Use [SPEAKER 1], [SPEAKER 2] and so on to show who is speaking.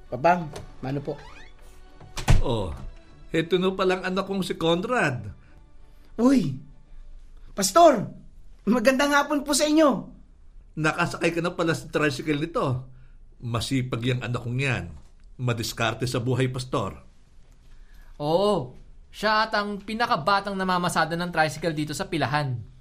[SPEAKER 1] Papang, mano po?
[SPEAKER 2] Oh, heto no palang anak kong si Conrad.
[SPEAKER 1] Uy! Pastor! Magandang hapon po sa inyo.
[SPEAKER 2] Nakasakay ka na pala sa tricycle nito. Masipag yung anak kong yan. Madiskarte sa buhay, Pastor.
[SPEAKER 3] Oo, siya at ang pinakabatang namamasada ng tricycle dito sa Pilahan.